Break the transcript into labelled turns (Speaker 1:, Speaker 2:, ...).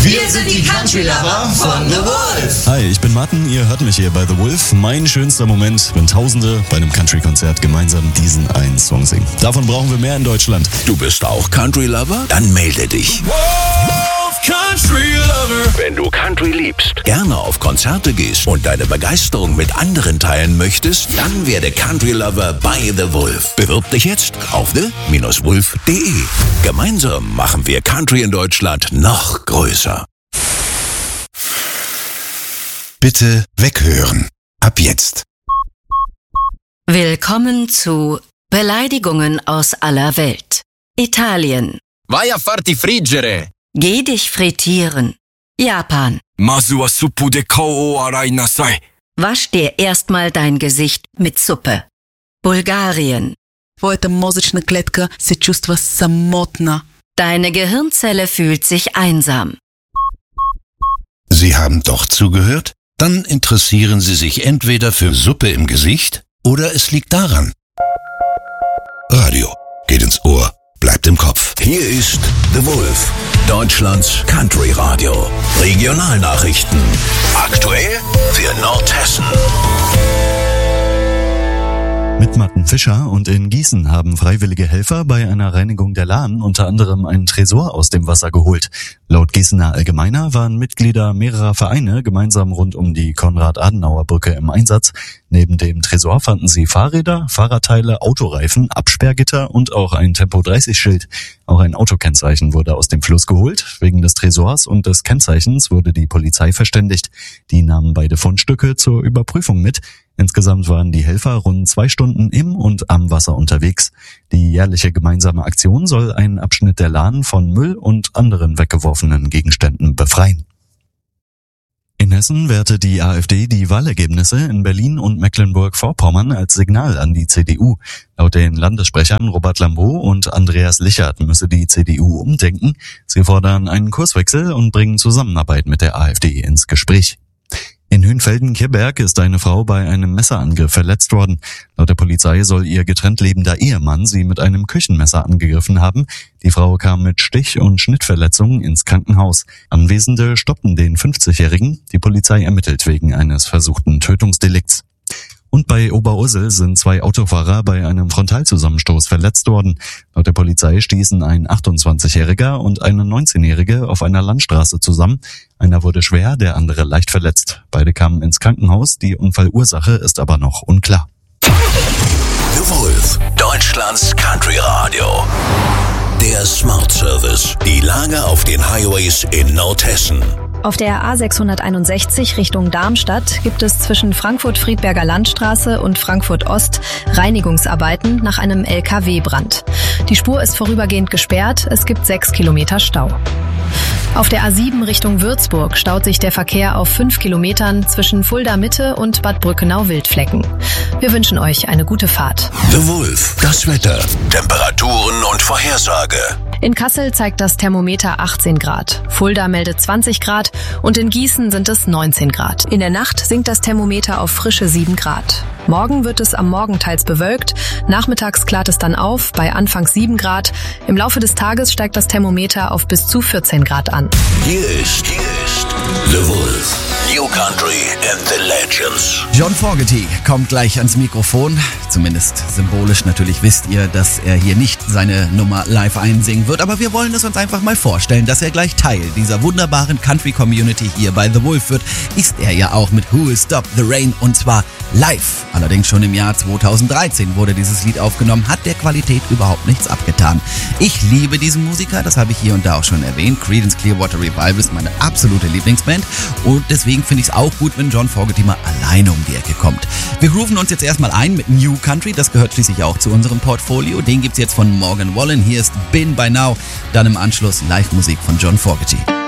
Speaker 1: Wir sind die Country Lover von The Wolf.
Speaker 2: Hi, ich bin Martin, ihr hört mich hier bei The Wolf. Mein schönster Moment, wenn Tausende bei einem Country-Konzert gemeinsam diesen einen Song singen. Davon brauchen wir mehr in Deutschland.
Speaker 3: Du bist auch Country Lover? Dann melde dich.
Speaker 4: Wolf Country Lover.
Speaker 3: Wenn du Country liebst, gerne auf Konzerte gehst und deine Begeisterung mit anderen teilen möchtest, dann werde Country Lover bei The Wolf. Bewirb dich jetzt auf the-wolf.de. Gemeinsam machen wir Country in Deutschland noch größer.
Speaker 5: Bitte weghören. Ab jetzt.
Speaker 6: Willkommen zu Beleidigungen aus aller Welt. Italien.
Speaker 7: Vai a farti friggere.
Speaker 6: Geh dich frittieren. Japan.
Speaker 4: Mazu wa suppu de kao o arai nasai.
Speaker 6: Wasch dir erstmal dein Gesicht mit Suppe. Bulgarien.
Speaker 8: Твоята мозъчна клетка се чувства самотна.
Speaker 6: Deine Gehirnzelle fühlt sich einsam.
Speaker 5: Sie haben doch zugehört? Dann interessieren Sie sich entweder für Suppe im Gesicht oder es liegt daran. Radio geht ins Ohr, bleibt im Kopf.
Speaker 3: Hier ist The Wolf, Deutschlands Country Radio. Regionalnachrichten. Aktuell für Nordhessen.
Speaker 2: Mit Martin Fischer und in Gießen haben freiwillige Helfer bei einer Reinigung der Lahn unter anderem einen Tresor aus dem Wasser geholt. Laut Gießener Allgemeiner waren Mitglieder mehrerer Vereine gemeinsam rund um die Konrad-Adenauer-Brücke im Einsatz. Neben dem Tresor fanden sie Fahrräder, Fahrradteile, Autoreifen, Absperrgitter und auch ein Tempo-30-Schild. Auch ein Autokennzeichen wurde aus dem Fluss geholt. Wegen des Tresors und des Kennzeichens wurde die Polizei verständigt. Die nahmen beide Fundstücke zur Überprüfung mit. Insgesamt waren die Helfer rund 2 Stunden im und am Wasser unterwegs. Die jährliche gemeinsame Aktion soll einen Abschnitt der Lahn von Müll und anderen weggeworfenen Gegenständen befreien. In Hessen wertet die AfD die Wahlergebnisse in Berlin und Mecklenburg-Vorpommern als Signal an die CDU. Laut den Landessprechern Robert Lambrou und Andreas Lichert müsse die CDU umdenken. Sie fordern einen Kurswechsel und bringen Zusammenarbeit mit der AfD ins Gespräch. In Hünfelden-Kirberg ist eine Frau bei einem Messerangriff verletzt worden. Laut der Polizei soll ihr getrennt lebender Ehemann sie mit einem Küchenmesser angegriffen haben. Die Frau kam mit Stich- und Schnittverletzungen ins Krankenhaus. Anwesende stoppten den 50-Jährigen. Die Polizei ermittelt wegen eines versuchten Tötungsdelikts. Und bei Oberursel sind 2 Autofahrer bei einem Frontalzusammenstoß verletzt worden. Laut der Polizei stießen ein 28-Jähriger und eine 19-Jährige auf einer Landstraße zusammen. Einer wurde schwer, der andere leicht verletzt. Beide kamen ins Krankenhaus. Die Unfallursache ist aber noch unklar.
Speaker 3: The Wolf, Deutschlands Country Radio. Der Smart Service. Die Lage auf den Highways in Nordhessen.
Speaker 9: Auf der A661 Richtung Darmstadt gibt es zwischen Frankfurt-Friedberger Landstraße und Frankfurt-Ost Reinigungsarbeiten nach einem LKW-Brand. Die Spur ist vorübergehend gesperrt, es gibt 6 Kilometer Stau. Auf der A7 Richtung Würzburg staut sich der Verkehr auf 5 Kilometern zwischen Fulda Mitte und Bad Brückenau-Wildflecken. Wir wünschen euch eine gute Fahrt.
Speaker 3: The Wolf, das Wetter, Temperaturen und Vorhersage.
Speaker 9: In Kassel zeigt das Thermometer 18 Grad, Fulda meldet 20 Grad und in Gießen sind es 19 Grad. In der Nacht sinkt das Thermometer auf frische 7 Grad. Morgen wird es am Morgen teils bewölkt, nachmittags klart es dann auf bei anfangs 7 Grad. Im Laufe des Tages steigt das Thermometer auf bis zu 14 Grad an.
Speaker 3: Hier ist The Wolf, New Country and the Legends.
Speaker 10: John Fogerty kommt gleich ans Mikrofon. Zumindest symbolisch. Natürlich wisst ihr, dass er hier nicht seine Nummer live einsingen wird. Aber wir wollen es uns einfach mal vorstellen, dass er gleich Teil dieser wunderbaren Country-Community hier bei The Wolf wird. Ist er ja auch mit Who Will Stop the Rain und zwar live. Allerdings schon im Jahr 2013 wurde dieses Lied aufgenommen, hat der Qualität überhaupt nichts abgetan. Ich liebe diesen Musiker, das habe ich hier und da auch schon erwähnt. Creedence Clearwater Revival ist meine absolute Lieblingsband und deswegen finde ich es auch gut, wenn John Fogerty mal alleine um die Ecke kommt. Wir grooven uns jetzt erstmal ein mit New Country, das gehört schließlich auch zu unserem Portfolio. Den gibt's jetzt von Morgan Wallen, hier ist Been By Now, dann im Anschluss Live-Musik von John Fogerty.